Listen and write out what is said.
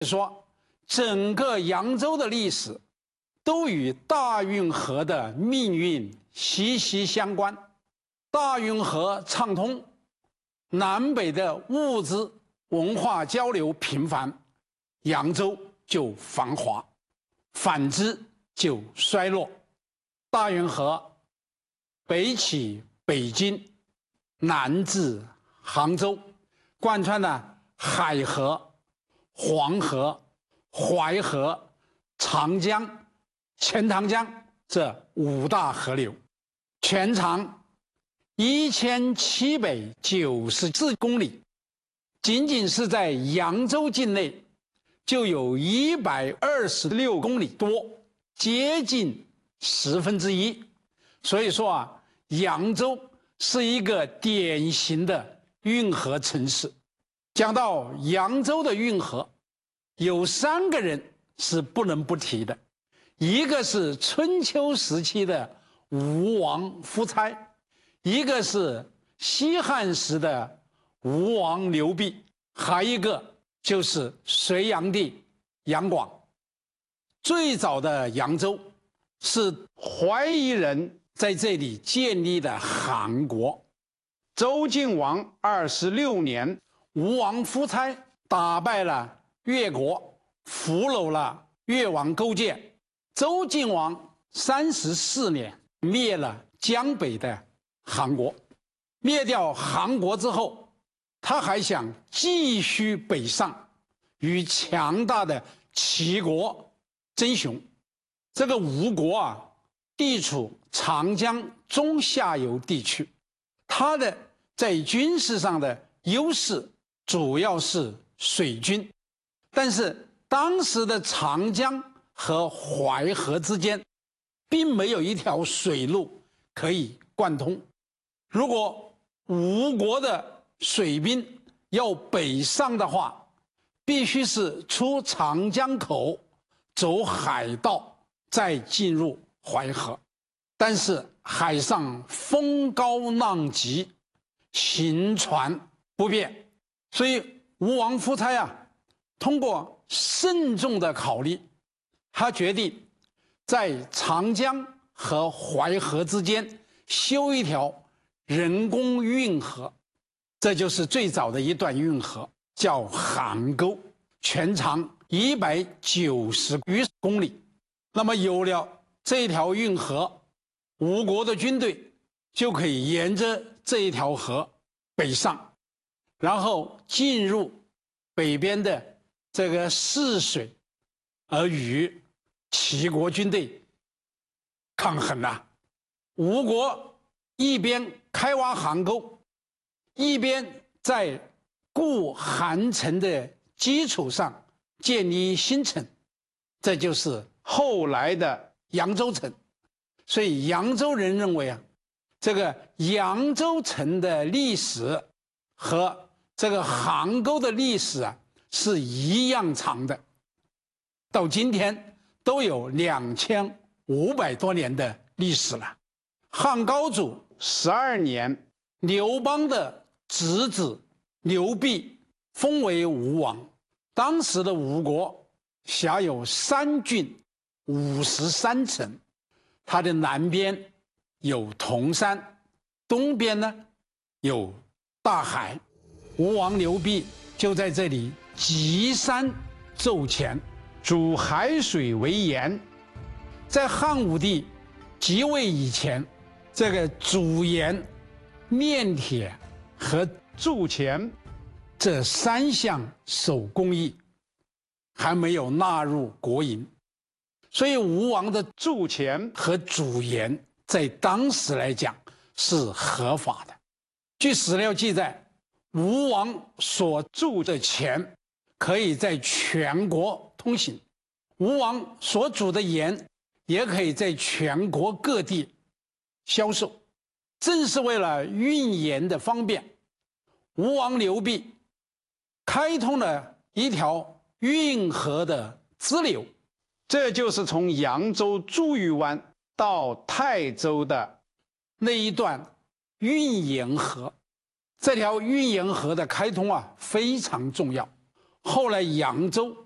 说，整个扬州的历史都与大运河的命运息息相关。大运河畅通，南北的物资文化交流频繁，扬州就繁华；反之就衰落。大运河北起北京，南至杭州，贯穿了海河、黄河、淮河、长江、钱塘江这5大河流，全长1794公里，仅仅是在扬州境内就有126公里多，接近1/10。所以说啊，扬州是一个典型的运河城市。讲到扬州的运河，有3个人是不能不提的，一个是春秋时期的吴王夫差，一个是西汉时的吴王刘濞，还一个就是隋炀帝杨广。最早的扬州是怀疑人在这里建立的韩国。周晋王26年，吴王夫差打败了越国，俘虏了越王勾践。周晋王34年灭了江北的韩国。灭掉韩国之后，他还想继续北上，与强大的齐国争雄。这个吴国啊，地处长江中下游地区，它的在军事上的优势主要是水军，但是当时的长江和淮河之间并没有一条水路可以贯通。如果吴国的水兵要北上的话，必须是出长江口，走海道，再进入淮河。但是海上风高浪急，行船不便，所以吴王夫差啊，通过慎重的考虑，他决定在长江和淮河之间修一条人工运河，这就是最早的一段运河，叫邗沟，全长190余公里。那么有了这条运河，吴国的军队就可以沿着这一条河北上，然后进入北边的这个泗水，而与齐国军队抗衡啊。吴国一边开挖邗沟，一边在固韩城的基础上建立新城，这就是后来的扬州城。所以扬州人认为啊，这个扬州城的历史和这个邗沟的历史啊是一样长的，到今天都有2500多年的历史了。汉高祖12年，刘邦的侄子刘濞封为吴王。当时的吴国辖有3郡53城，它的南边有铜山，东边呢有大海。吴王刘濞就在这里集山奏钱，主海水为盐。在汉武帝即位以前，这个煮盐、炼铁和铸钱这3项手工艺还没有纳入国营，所以吴王的铸钱和煮盐在当时来讲是合法的。据史料记载，吴王所铸的钱可以在全国通行，吴王所煮的盐也可以在全国各地销售。正是为了运盐的方便，吴王刘濞开通了一条运河的支流，这就是从扬州珠玉湾到泰州的那一段运盐河。这条运盐河的开通啊非常重要。后来扬州